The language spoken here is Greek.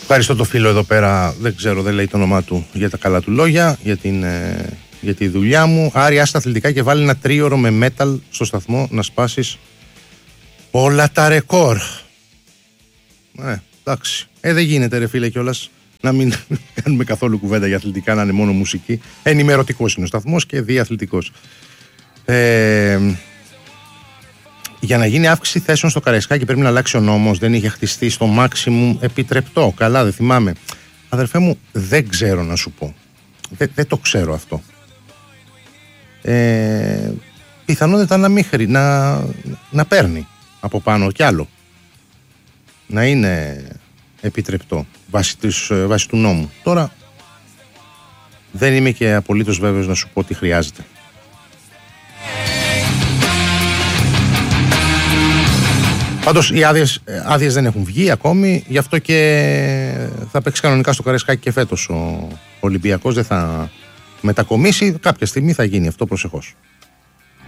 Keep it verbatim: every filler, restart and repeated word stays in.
Ευχαριστώ το φίλο εδώ πέρα, δεν ξέρω, δεν λέει το όνομά του, για τα καλά του λόγια, για, την, ε, για τη δουλειά μου. Άρη, άστα αθλητικά και βάλει ένα τρίωρο με metal στο σταθμό να σπάσεις όλα τα ρεκόρ. Ε, εντάξει. Ε, δεν γίνεται ρε φίλε κιόλας να μην κάνουμε καθόλου κουβέντα για αθλητικά, να είναι μόνο μουσική. Ενημερωτικός είναι ο σταθμός και διαθλητικός. Ε, για να γίνει αύξηση θέσεων στο Καραϊσκάκι πρέπει να αλλάξει ο νόμος. Δεν είχε χτιστεί στο maximum επιτρεπτό. Καλά, δεν θυμάμαι. Αδερφέ μου, δεν ξέρω να σου πω. Δεν, δεν το ξέρω αυτό. Ε, πιθανότητα να μην χρει, να, να παίρνει από πάνω κι άλλο. Να είναι επιτρεπτό βάσει, της, βάσει του νόμου. Τώρα δεν είμαι και απολύτως βέβαιος να σου πω τι χρειάζεται. Πάντως οι άδειες, άδειες δεν έχουν βγει ακόμη, γι' αυτό και θα παίξει κανονικά στο Καραϊσκάκι και φέτος ο Ολυμπιακός, δεν θα μετακομίσει, κάποια στιγμή θα γίνει αυτό, προσεχώς.